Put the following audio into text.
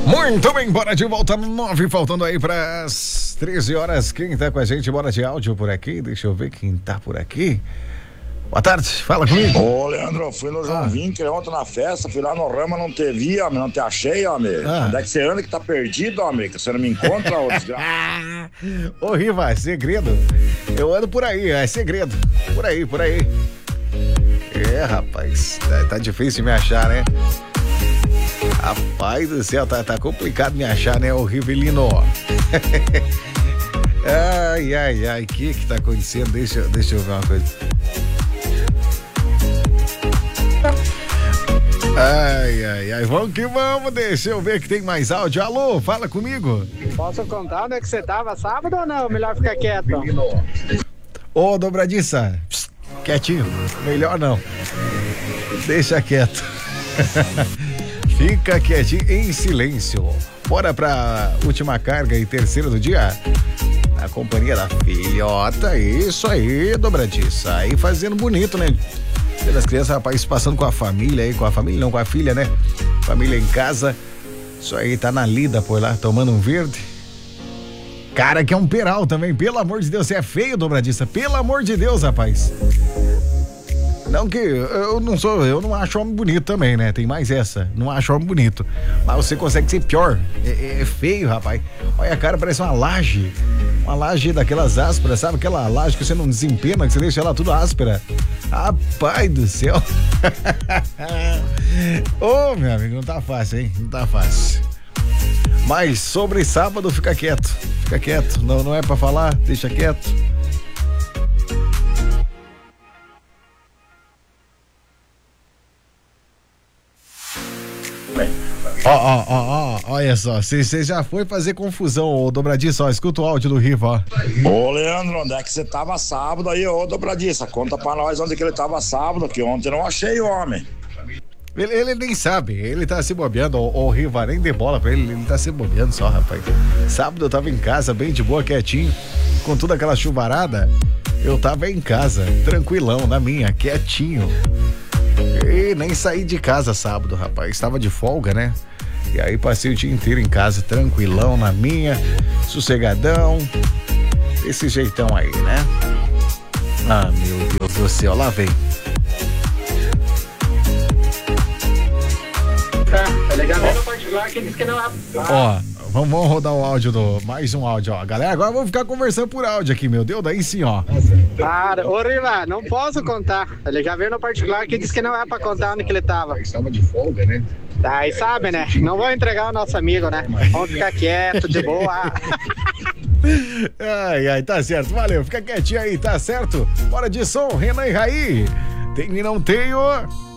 Muito bem, bora de volta 9, faltando aí para as 13 horas. Quem tá com a gente? Bora de áudio por aqui. Deixa eu ver quem tá por aqui. Boa tarde, fala comigo. Ô, Leandro, eu fui no João Vincker ontem na festa, fui lá no Rama, não te vi, homem, não te achei, homem. Onde é que você anda que tá perdido, homem? Que você não me encontra, ô desgraça. Ô, Riva, é segredo. Eu ando por aí, é segredo. Por aí. É, rapaz, tá difícil me achar, né? Rapaz do céu, tá complicado me achar, né, ô Rivelino? Ai, o que tá acontecendo? Deixa eu ver uma coisa. Ai, vamos que vamos, deixa eu ver que tem mais áudio. Alô, fala comigo. Posso contar onde é que você tava sábado ou não? Melhor ficar quieto. Ô, dobradiça, quietinho, melhor não. Deixa quieto. Fica quietinho, em silêncio. Bora pra última carga e terceira do dia. Na companhia da filhota, isso aí, dobradiça. Aí fazendo bonito, né? Pelas crianças, rapaz, passando com a família aí, com a filha, né? Família em casa. Isso aí, tá na lida por lá, tomando um verde. Cara, que é um peral também, pelo amor de Deus, você é feio, dobradiça, pelo amor de Deus, rapaz. Não que eu não acho homem bonito também, né? Tem mais essa, não acho homem bonito. Mas você consegue ser pior, é feio, rapaz. Olha a cara, parece uma laje daquelas ásperas, sabe? Aquela laje que você não desempena, que você deixa ela tudo áspera. Rapaz do céu. Ô, meu amigo, não tá fácil, hein? Não tá fácil. Mas sobre sábado, fica quieto, não é pra falar, deixa quieto. Olha só, você já foi fazer confusão, ô dobradiça, ó, escuta o áudio do Riva, ó. Ô, Leandro, onde é que você tava sábado aí, ô, dobradiça? Conta pra nós onde que ele tava sábado, que ontem eu não achei o homem. Ele nem sabe, ele tá se bobeando, o Riva nem dê bola pra ele tá se bobeando só, rapaz. Sábado eu tava em casa, bem de boa, quietinho, com toda aquela chuvarada, eu tava em casa, tranquilão, na minha, quietinho. E nem saí de casa sábado, rapaz, estava de folga, né? E aí passei o dia inteiro em casa, tranquilão, na minha, sossegadão, desse jeitão aí, né? Ah, meu Deus do céu, lá vem. É legal ver no particular que diz que não é. Ó, vamos rodar o áudio mais um áudio, ó. Galera, agora vamos ficar conversando por áudio aqui, meu Deus, daí sim, ó. Para, ô Riva, não posso contar. Ele já veio no particular que diz que não é pra contar onde que ele tava. Estava de folga, né? Aí sabe, né? Não vou entregar o nosso amigo, né? Vamos ficar quieto, de boa. Ai, tá certo, valeu, fica quietinho aí, tá certo? Bora de som, Renan e Raí. Tem e não tenho.